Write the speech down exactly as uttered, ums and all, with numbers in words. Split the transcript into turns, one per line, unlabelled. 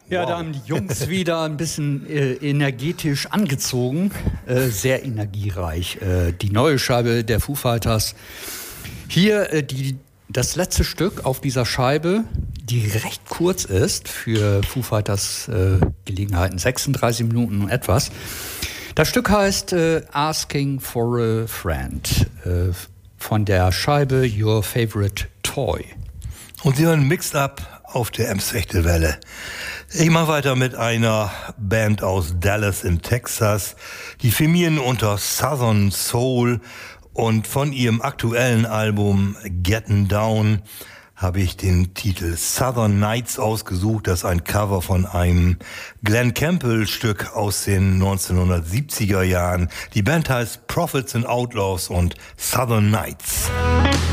Ja, da haben die Jungs wieder ein bisschen äh, energetisch angezogen, äh, sehr energiereich. Äh, die neue Scheibe der Foo Fighters. Hier äh, die, das letzte Stück auf dieser Scheibe, die recht kurz ist für Foo Fighters äh, Gelegenheiten, sechsunddreißig Minuten und etwas. Das Stück heißt äh, Asking for a Friend, äh, von der Scheibe Your Favorite Toy.
Und Sie hören Mixed Up auf der Ems-Echte-Welle. Ich mache weiter mit einer Band aus Dallas in Texas. Die firmieren unter Southern Soul und von ihrem aktuellen Album Getting Down habe ich den Titel Southern Nights ausgesucht. Das ist ein Cover von einem Glenn Campbell-Stück aus den neunzehnhundertsiebziger Jahren. Die Band heißt Prophets and Outlaws und Southern Nights.